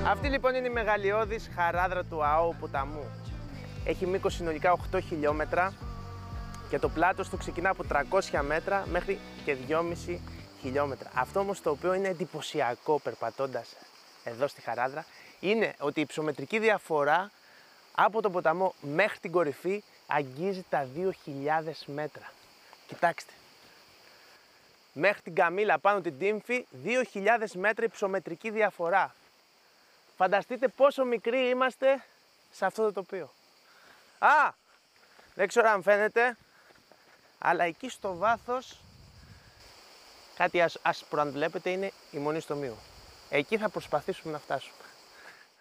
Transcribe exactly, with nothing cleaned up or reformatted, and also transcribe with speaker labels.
Speaker 1: Αυτή λοιπόν είναι η μεγαλειώδης χαράδρα του Αόου ποταμού. Έχει μήκος συνολικά οκτώ χιλιόμετρα και το πλάτος του ξεκινά από τριακόσια μέτρα μέχρι και δυόμισι χιλιόμετρα. Αυτό όμως το οποίο είναι εντυπωσιακό περπατώντας εδώ στη χαράδρα είναι ότι η υψομετρική διαφορά από τον ποταμό μέχρι την κορυφή αγγίζει τα δύο χιλιάδες μέτρα. Κοιτάξτε. Μέχρι την Καμήλα πάνω την Τύμφη, δύο χιλιάδες μέτρα υψομετρική διαφορά. Φανταστείτε πόσο μικροί είμαστε σε αυτό το τοπίο. Α! Δεν ξέρω αν φαίνεται, αλλά εκεί στο βάθος κάτι άσπρο αν βλέπετε είναι η Μονή στο Μείο. Εκεί θα προσπαθήσουμε να φτάσουμε.